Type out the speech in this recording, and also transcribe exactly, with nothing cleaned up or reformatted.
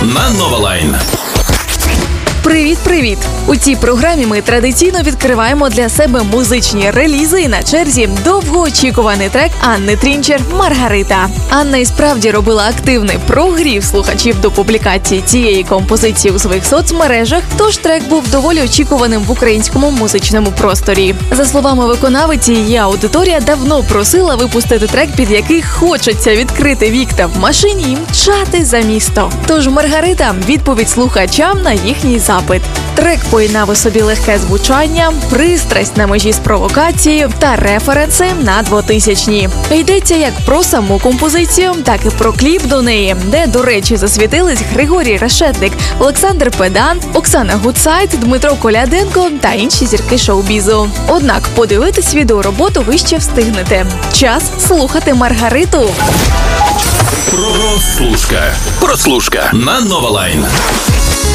на Новалайн. Привіт-привіт! У цій програмі ми традиційно відкриваємо для себе музичні релізи, і на черзі довгоочікуваний трек Анни Трінчер «Маргарита». Анна і справді робила активний прогрів слухачів до публікації цієї композиції у своїх соцмережах, тож трек був доволі очікуваним в українському музичному просторі. За словами виконавиці, її аудиторія давно просила випустити трек, під який хочеться відкрити вікна в машині і мчати за місто. Тож «Маргарита» – відповідь слухачам на їхній запит. Трек поєднав у собі легке звучання, пристрасть на межі з провокацією та референси на двотисячні. Йдеться як про саму композицію, так і про кліп до неї, де, до речі, засвітились Григорій Решетник, Олександр Педан, Оксана Гудсайд, Дмитро Коляденко та інші зірки шоу-бізу. Однак подивитись відеороботу ви ще встигнете. Час слухати «Маргариту». Прослушка. Прослушка на Новалайн.